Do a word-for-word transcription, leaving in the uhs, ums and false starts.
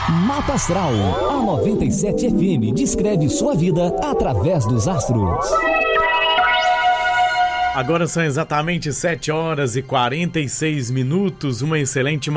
Mapa Astral, a noventa e sete F M descreve sua vida através dos astros. Agora são exatamente sete horas e quarenta e seis minutos. Uma excelente